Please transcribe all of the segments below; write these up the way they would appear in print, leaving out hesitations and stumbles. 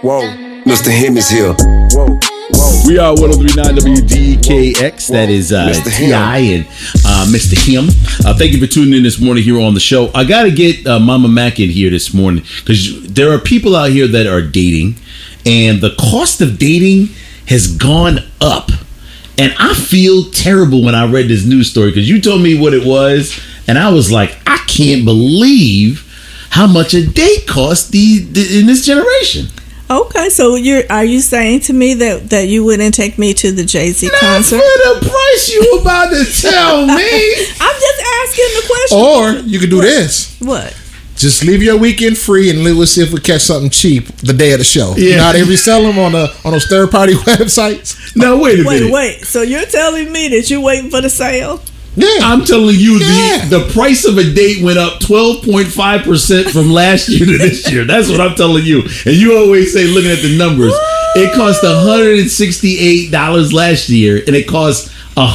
Whoa, Mr. Him is here. Whoa. We are 103.9 WDKX. That is T.I. and Mr. Him. Thank you for tuning in this morning here on the show. I got to get Mama Mac in here this morning because there are people out here that are dating, and the cost of dating has gone up. And I feel terrible when I read this news story because you told me what it was, and I was like, I can't believe how much a date costs in this generation. Okay, so are you saying to me that you wouldn't take me to the Jay-Z concert? Not for the price you about to tell me. I'm just asking the question. Or you could do this. What? Just leave your weekend free and let's see if we catch something cheap the day of the show. Yeah. Not every sell them on those third party websites. Now wait a minute. Wait. So you're telling me that you're waiting for the sale? Yeah. I'm telling you, the price of a date went up 12.5% from last year to this year. That's what I'm telling you. And you always say, looking at the numbers, it cost $168 last year, and it cost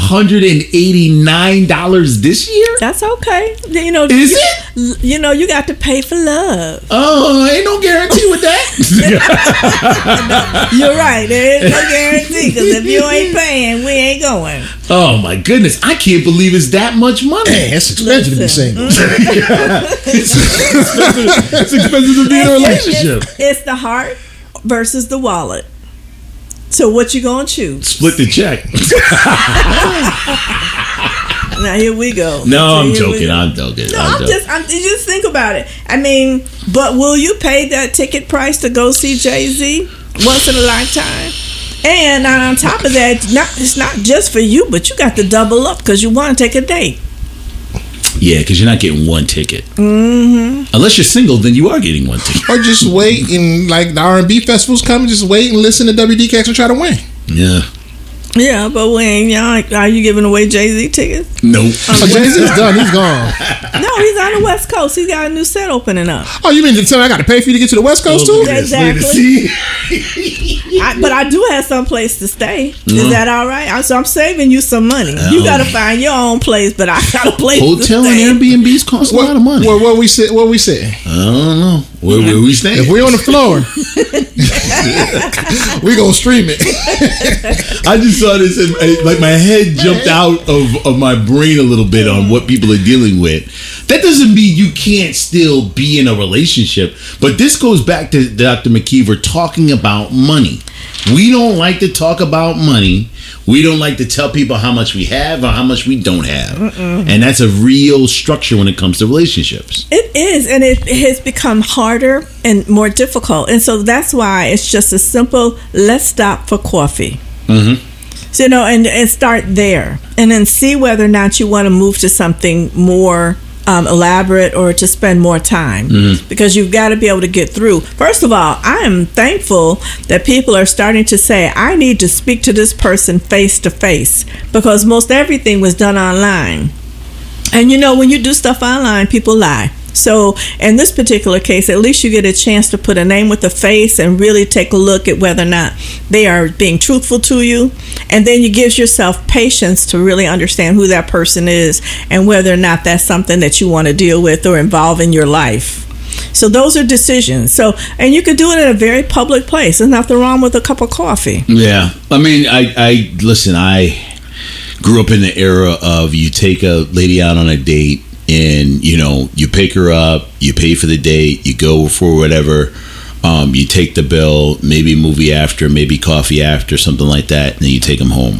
$189 this year. That's okay. Is it? You know, you got to pay for love. Oh, ain't no guarantee with that. You're right. There is no guarantee because if you ain't paying, we ain't going. Oh my goodness! I can't believe it's that much money. Hey, it's expensive to be single. It's expensive to be in a relationship. It's the heart versus the wallet. So what you gonna choose? Split the check. Now here we go. No, I'm joking. I'm joking. No, just think about it. I mean, but will you pay that ticket price to go see Jay-Z once in a lifetime? And on top of that, it's not just for you, but you got to double up because you want to take a date. Yeah, because you're not getting one ticket. Mm-hmm. Unless you're single, then you are getting one ticket. Or just wait and like the R&B festivals come, just wait and listen to WDKX and try to win. Yeah. Yeah, but when are you giving away Jay-Z tickets? Nope. Jay-Z's done. He's gone. No, he's on the West Coast. He's got a new set opening up. Oh, you mean to tell me I got to pay for you to get to the West Coast too? Exactly. But I do have some place to stay. Is that all right? So I'm saving you some money. You got to find your own place, but I got a place Hotel to stay. and Airbnbs cost a lot of money. Where we sit? Where we sit? I don't know. Where we staying? If we on the floor, we gonna stream it. I just saw this and like my head jumped out of my brain a little bit on what people are dealing with. That doesn't mean you can't still be in a relationship, but this goes back to Dr. McKeever talking about money. We don't like to talk about money. We don't like to tell people how much we have or how much we don't have. And that's a real structure when it comes to relationships. It is, and it has become harder and more difficult. And so that's why it's just a simple, let's stop for coffee. Mm-hmm. So, and start there. And then see whether or not you want to move to something more elaborate or to spend more time, because you've got to be able to get through. First of all, I am thankful that people are starting to say, I need to speak to this person face to face, because most everything was done online. And when you do stuff online, people lie. So in this particular case, at least you get a chance to put a name with a face and really take a look at whether or not they are being truthful to you. And then you give yourself patience to really understand who that person is and whether or not that's something that you want to deal with or involve in your life. So those are decisions. So, and you could do it in a very public place. There's nothing wrong with a cup of coffee. Yeah. I mean, I grew up in the era of you take a lady out on a date, and you pick her up, you pay for the date, you go for whatever, you take the bill, maybe movie after, maybe coffee after, something like that, and then you take them home.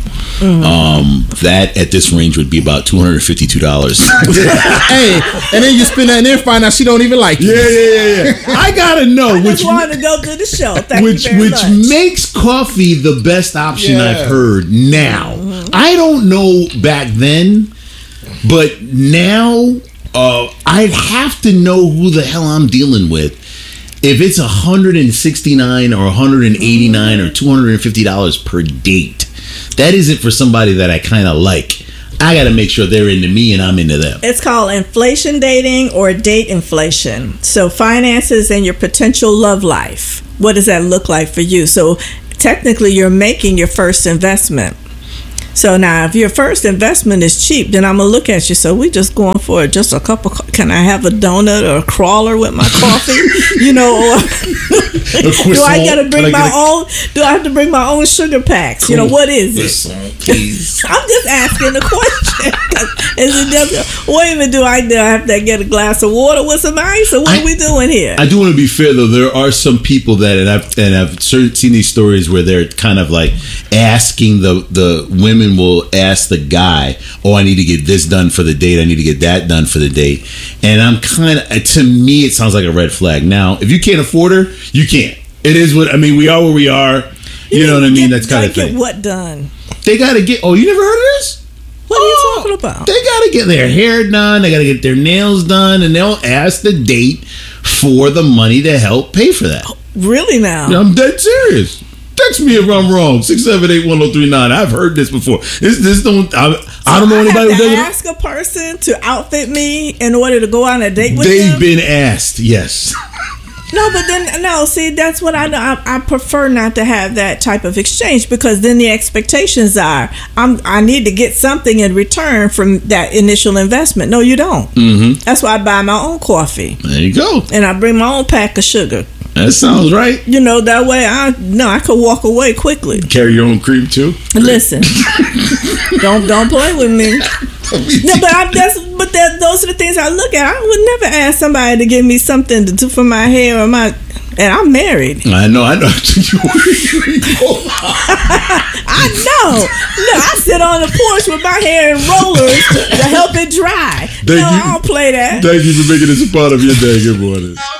That at this range would be about $252. Hey, and then you spend that and then find out she don't even like you. Yeah. I gotta know I just wanted to go to the show. Thank you very which much. makes coffee the best option I've heard now. I don't know back then. But now, I'd have to know who the hell I'm dealing with. If it's $169 or $189 or $250 per date, that isn't for somebody that I kind of like. I got to make sure they're into me and I'm into them. It's called inflation dating or date inflation. So finances and your potential love life. What does that look like for you? So technically, you're making your first investment. So now, if your first investment is cheap, then I'm gonna look at you. So we just going for just a cup of. Can I have a donut or a crawler with my coffee? You know, or do I gotta bring my own? Do I have to bring my own sugar packs? Cool. You know, what is it? Please. I'm just asking the question. Or even do I have to get a glass of water with some ice? Or what are we doing here? I do want to be fair though. There are some people that, and I've seen these stories where they're kind of like asking the women will ask the guy, "Oh, I need to get this done for the date. I need to get that done for the date." And I'm kind of, to me, it sounds like a red flag. Now, if you can't afford her, you can't. It is what I mean. We are where we are. You know what I mean? That's kind of thing. Get what done? They got to get. Oh, you never heard of this? What are you talking about? They got to get their hair done. They got to get their nails done, and they'll ask the date for the money to help pay for that. Oh, really now? I'm dead serious. Text me if I'm wrong. 678-1039. I've heard this before. This don't. I don't know anybody who does it. Ask a person to outfit me in order to go on a date with them. They've been asked. Yes. No, but then no. See, that's what I know. I prefer not to have that type of exchange because then the expectations are I need to get something in return from that initial investment. No, you don't. Mm-hmm. That's why I buy my own coffee. There you go. And I bring my own pack of sugar. That sounds right. You know, that way I could walk away quickly. Carry your own cream too. Listen, don't play with me. No, but those are the things I look at. I would never ask somebody to give me something to do for my hair or my. And I'm married. I know. I know. Look, I sit on the porch with my hair in rollers to help it dry. I don't play that. Thank you for making this a part of your day. Good morning.